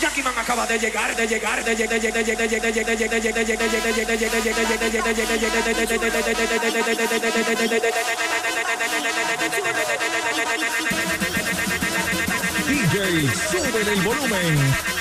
Jackman acaba de llegar, DJ, sube el volumen.